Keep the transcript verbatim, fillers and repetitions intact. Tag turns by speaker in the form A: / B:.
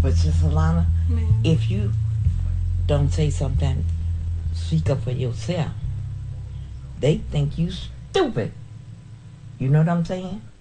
A: But Sister Lana,
B: Ma'am.
A: if you don't say something, speak up for yourself, they think you stupid. You know what I'm saying?